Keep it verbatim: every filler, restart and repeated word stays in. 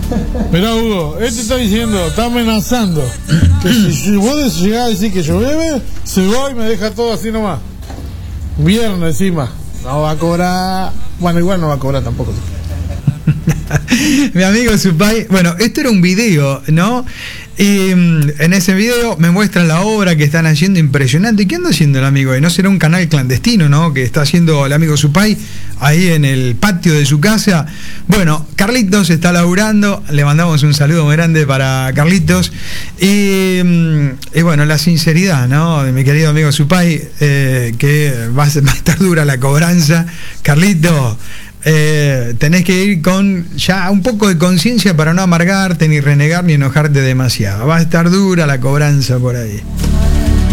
Mirá, Hugo, este está diciendo, está amenazando que si, si vos llegás a decir que llueve, se va y me deja todo así nomás. Viernes encima. No va a cobrar. Bueno, igual no va a cobrar tampoco. Mi amigo Supay, bueno, esto era un video, ¿no? Y en ese video me muestran la obra que están haciendo impresionante. ¿Qué anda haciendo el amigo? ¿No será un canal clandestino, no? Que está haciendo el amigo Supay ahí en el patio de su casa. Bueno, Carlitos está laburando. Le mandamos un saludo muy grande para Carlitos. Y, y bueno, la sinceridad, ¿no? De mi querido amigo Supay, eh, que va a, va a estar dura la cobranza. Carlitos, Eh, tenés que ir con ya un poco de conciencia para no amargarte, ni renegar, ni enojarte demasiado. Va a estar dura la cobranza por ahí.